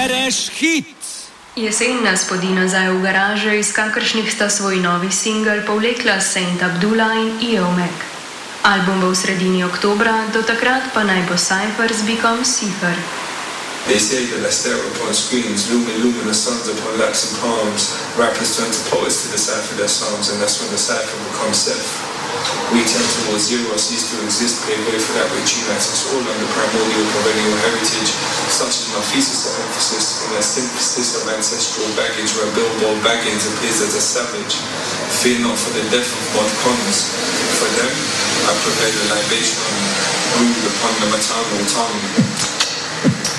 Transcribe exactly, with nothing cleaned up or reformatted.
Bereš hit! Jesen nas podi nazaj v garaže, iz kakršnih sta svoj novi singel povlekla Saint Abdullah in E O Mac. Album bo v sredini oktobra, do takrat pa naj bo Cypher z bikom Cipher. They say that I stare upon screens, looming luminous suns upon laps and palms. Rappers turn to poets to decipher their songs, and that's when the cipher becomes self. We tend towards zero, cease to exist, pave way for that which unites us all under primordial perennial heritage. Such is my thesis of emphasis in that synthesis of ancestral baggage, where Billboard Baggins appears as a savage. Fear not for the death of mod cons. For them, I prepare the libation, brewed upon the maternal tongue.